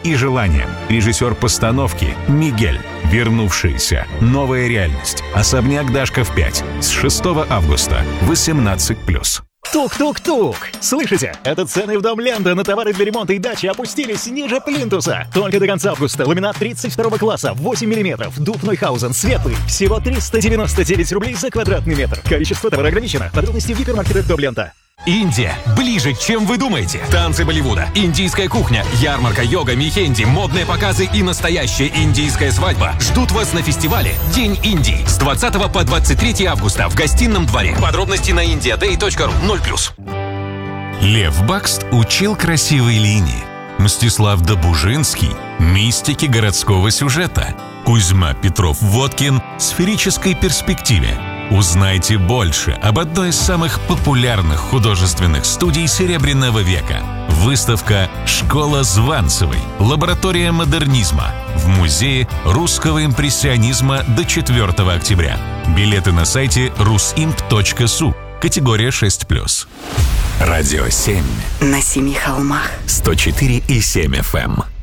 и желаниям. Режиссер постановки Мигель. Вернувшиеся. Новая реальность. Особняк Дашков 5. С 6 августа. 18+. Тук-тук-тук! Слышите? Это цены в Дом Лента на товары для ремонта и дачи опустились ниже плинтуса. Только до конца августа. Ламинат 32 класса, 8 мм, дуб Нойхаузен, светлый. Всего 399 рублей за квадратный метр. Количество товара ограничено. Подробности в гипермаркетах Дом Лента. Индия ближе, чем вы думаете. Танцы Болливуда, индийская кухня, ярмарка, йога, мехенди, модные показы и настоящая индийская свадьба ждут вас на фестивале «День Индии» с 20 по 23 августа в Гостином дворе. Подробности на indiaday.ru 0+. Лев Бакст учил красивой линии. Мстислав Добужинский – мистики городского сюжета. Кузьма Петров-Водкин – сферической перспективе. Узнайте больше об одной из самых популярных художественных студий Серебряного века. Выставка «Школа Званцевой. Лаборатория модернизма» в Музее русского импрессионизма до 4 октября. Билеты на сайте rusimp.su. Категория 6+. Радио 7. На 7 холмах. 104,7 FM.